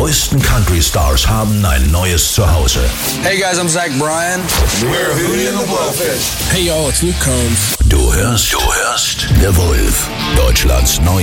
größten Country-Stars haben ein neues Zuhause. Hey guys, I'm Zach Bryan. We're Hootie and the Blowfish. Hey y'all, it's Luke Combs. Du hörst The Wolf, Deutschlands neues